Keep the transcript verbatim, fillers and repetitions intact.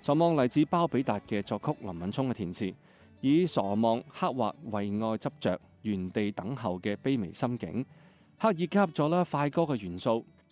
傻望嚟自包比達嘅作曲，林敏聰嘅填詞，以傻望刻畫為愛執着、原地等候嘅卑微心境，刻意加入咗啦快歌嘅元素，